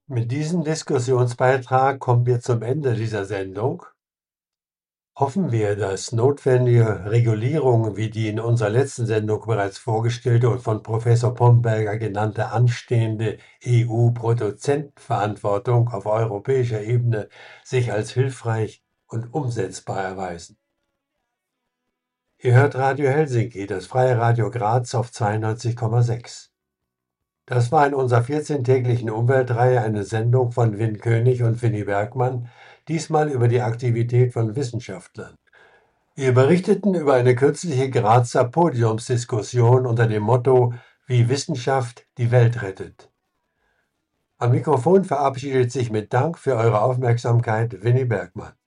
Mit diesem Diskussionsbeitrag kommen wir zum Ende dieser Sendung. Hoffen wir, dass notwendige Regulierungen wie die in unserer letzten Sendung bereits vorgestellte und von Professor Pomberger genannte anstehende EU-Produzentenverantwortung auf europäischer Ebene sich als hilfreich und umsetzbar erweisen. Ihr hört Radio Helsinki, das freie Radio Graz auf 92,6. Das war in unserer 14-täglichen Umweltreihe eine Sendung von Win König und Winnie Bergmann, diesmal über die Aktivität von Wissenschaftlern. Wir berichteten über eine kürzliche Grazer Podiumsdiskussion unter dem Motto „Wie Wissenschaft die Welt rettet“. Am Mikrofon verabschiedet sich mit Dank für eure Aufmerksamkeit Winnie Bergmann.